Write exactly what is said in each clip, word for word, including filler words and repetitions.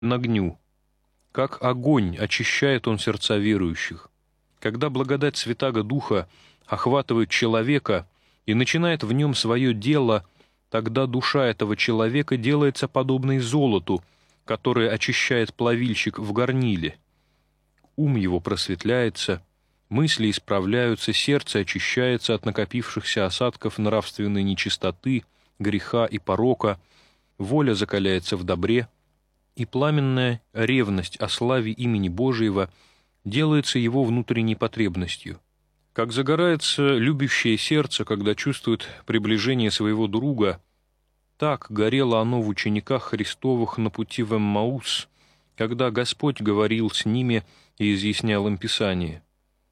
на огню. Как огонь очищает он сердца верующих. Когда благодать Святаго Духа охватывает человека и начинает в нем свое дело, тогда душа этого человека делается подобной золоту, которое очищает плавильщик в горниле. Ум его просветляется, мысли исправляются, сердце очищается от накопившихся осадков нравственной нечистоты, греха и порока, воля закаляется в добре, и пламенная ревность о славе имени Божьего делается его внутренней потребностью. Как загорается любящее сердце, когда чувствует приближение своего друга, так горело оно в учениках Христовых на пути в Эммаус, когда Господь говорил с ними и изъяснял им Писание.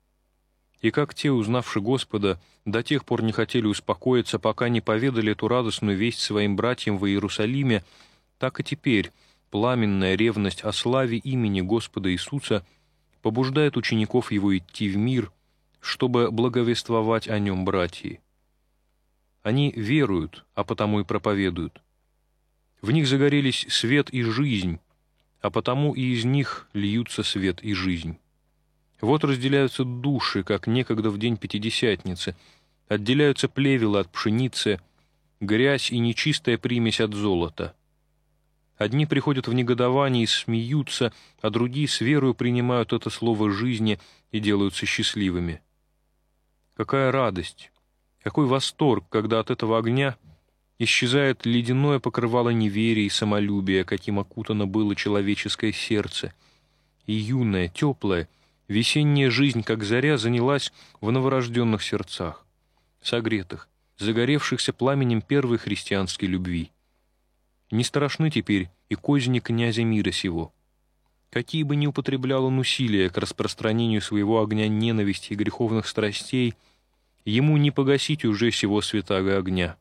И как те, узнавши Господа, до тех пор не хотели успокоиться, пока не поведали эту радостную весть своим братьям в Иерусалиме, так и теперь пламенная ревность о славе имени Господа Иисуса побуждает учеников Его идти в мир, чтобы благовествовать о Нем братьи. Они веруют, а потому и проповедуют. В них загорелись свет и жизнь, а потому и из них льются свет и жизнь. Вот разделяются души, как некогда в день Пятидесятницы, отделяются плевела от пшеницы, грязь и нечистая примесь от золота. Одни приходят в негодование и смеются, а другие с верою принимают это слово жизни и делаются счастливыми. Какая радость, какой восторг, когда от этого огня исчезает ледяное покрывало неверия и самолюбия, каким окутано было человеческое сердце, и юная, теплая, весенняя жизнь, как заря, занялась в новорожденных сердцах, согретых, загоревшихся пламенем первой христианской любви. Не страшны теперь и козни князя мира сего. Какие бы ни употреблял он усилия к распространению своего огня ненависти и греховных страстей, ему не погасить уже сего святаго огня.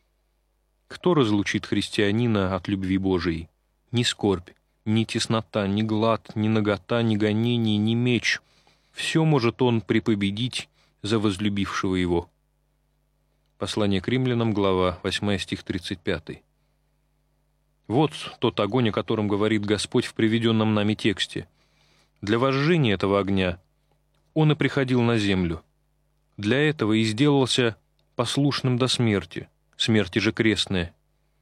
Кто разлучит христианина от любви Божией? Ни скорбь, ни теснота, ни глад, ни нагота, ни гонение, ни меч. Все может он препобедить за возлюбившего его. Послание к римлянам, глава восьмая, стих тридцать пятый. Вот тот огонь, о котором говорит Господь в приведенном нами тексте. Для возжжения этого огня он и приходил на землю. Для этого и сделался послушным до смерти, смерти же крестной.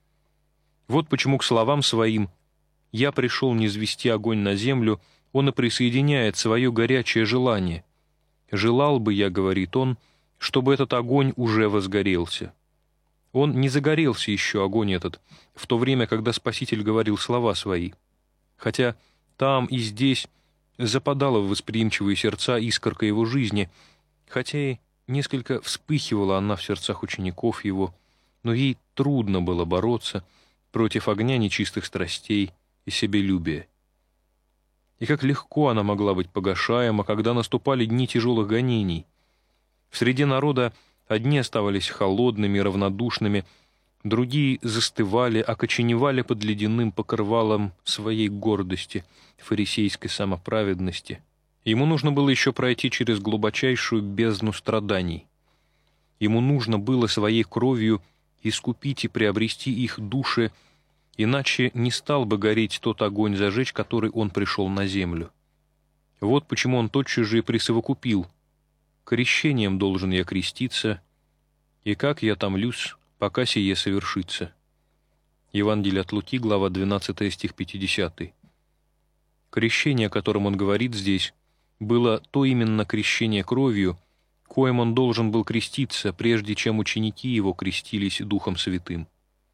Вот почему к словам своим «Я пришел низвести огонь на землю», он и присоединяет свое горячее желание. «Желал бы я, — говорит он, — чтобы этот огонь уже возгорелся». Он не загорелся еще, огонь этот, в то время, когда Спаситель говорил слова свои. Хотя там и здесь западала в восприимчивые сердца искорка его жизни, хотя и несколько вспыхивала она в сердцах учеников его, но ей трудно было бороться против огня нечистых страстей и себелюбия. И как легко она могла быть погашаема, когда наступали дни тяжелых гонений. В среде народа одни оставались холодными, равнодушными, другие застывали, окоченевали под ледяным покрывалом своей гордости, фарисейской самоправедности. Ему нужно было еще пройти через глубочайшую бездну страданий. Ему нужно было своей кровью искупить и приобрести их души, иначе не стал бы гореть тот огонь зажечь, который он пришел на землю. Вот почему он тотчас же и присовокупил: «Крещением должен я креститься, и как я томлюсь, пока сие совершится». Евангелие от Луки, глава двенадцатая, стих пятидесятый. Крещение, о котором он говорит здесь, было то именно крещение кровью, коим он должен был креститься, прежде чем ученики его крестились Духом Святым.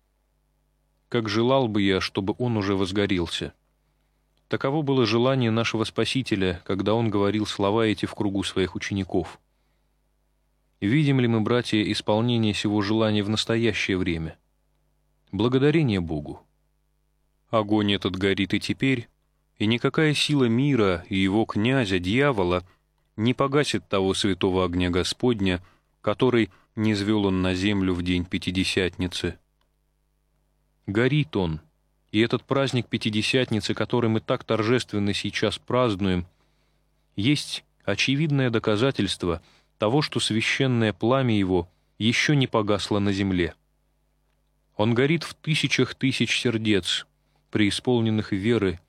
«Как желал бы я, чтобы он уже возгорелся». Таково было желание нашего Спасителя, когда он говорил слова эти в кругу своих учеников. Видим ли мы, братья, исполнение сего желания в настоящее время? Благодарение Богу. Огонь этот горит и теперь, и никакая сила мира и его князя, дьявола, не погасит того святого огня Господня, который низвел он на землю в день Пятидесятницы. Горит он, и этот праздник Пятидесятницы, который мы так торжественно сейчас празднуем, есть очевидное доказательство того, что священное пламя его еще не погасло на земле. Он горит в тысячах тысяч сердец, преисполненных веры